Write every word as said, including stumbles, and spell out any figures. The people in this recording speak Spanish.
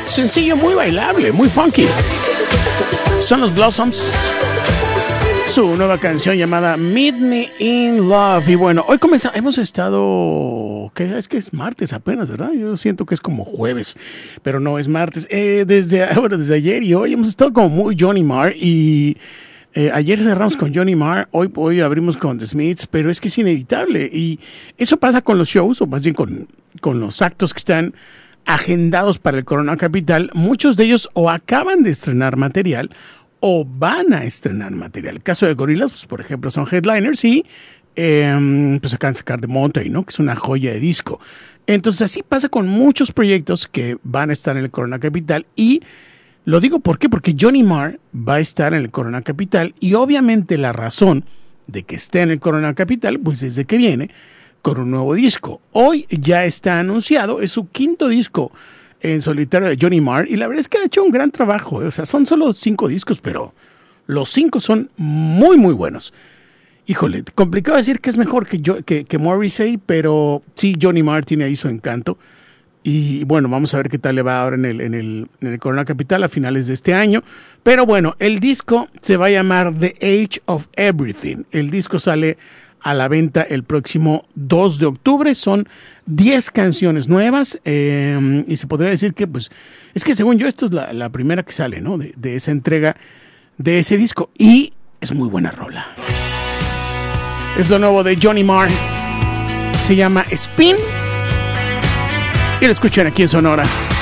sencillo muy bailable, muy funky. Son los Blossoms. Su nueva canción llamada Meet Me in Love. Y bueno, hoy comenzamos, hemos estado, ¿qué? Es que es martes apenas, ¿verdad? Yo siento que es como jueves, pero no, es martes. Eh, desde, bueno, desde ayer y hoy hemos estado como muy Johnny Marr y eh, ayer cerramos con Johnny Marr, hoy, hoy abrimos con The Smiths, pero es que es inevitable y eso pasa con los shows, o más bien con, con los actos que están agendados para el Corona Capital. Muchos de ellos o acaban de estrenar material o van a estrenar material. El caso de Gorillaz, pues, por ejemplo, son headliners y eh, pues acaban de sacar The Monterey, ¿no? Que es una joya de disco. Entonces así pasa con muchos proyectos que van a estar en el Corona Capital y lo digo ¿por qué? Porque Johnny Marr va a estar en el Corona Capital y obviamente la razón de que esté en el Corona Capital pues es de que viene con un nuevo disco. Hoy ya está anunciado, es su quinto disco en solitario de Johnny Marr y la verdad es que ha hecho un gran trabajo, o sea, son solo cinco discos, pero los cinco son muy muy buenos. Híjole, complicado decir que es mejor que, yo, que, que Morrissey, pero sí, Johnny Marr tiene ahí su encanto y bueno, vamos a ver qué tal le va ahora en el, en el, en el Corona Capital a finales de este año, pero bueno, el disco se va a llamar The Age of Everything. El disco sale a la venta el próximo dos de octubre. Son diez canciones nuevas eh, y se podría decir que, pues, es que según yo, esto es la, la primera que sale, ¿no? De, de esa entrega de ese disco. Y es muy buena rola. Es lo nuevo de Johnny Marr. Se llama Spin. Y lo escuchan aquí en Sonora.